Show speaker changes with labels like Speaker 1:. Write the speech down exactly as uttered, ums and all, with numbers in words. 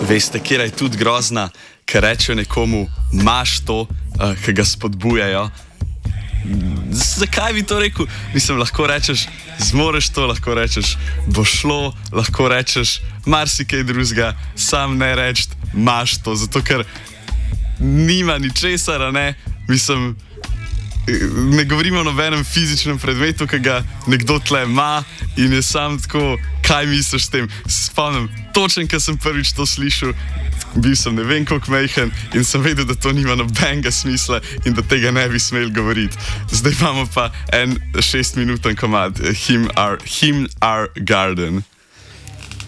Speaker 1: Veste, kje je tudi grozna, ker reče nekomu, imaš to, uh, ki ga spodbujajo. Zakaj bi to rekel? Mislim, lahko rečeš, zmoreš to, lahko rečeš, bo šlo, lahko rečeš, marsikaj drugega, sam ne reči, imaš to, zato ker nima ničesar, a ne, mislim, ne govorimo o nobenem fizičnem predmetu, ki ga nekdo tle ima in je sam tako, kaj misliš s tem. Spomnim, točen, ko sem prvič to slišal, bil sem ne vem koliko majhen in sem vedel, da to nima nobenega smisla in da tega ne bi smel govoriti. Zdaj imamo pa en šestminuten komad, Hymn Our, Hymn Our Garden.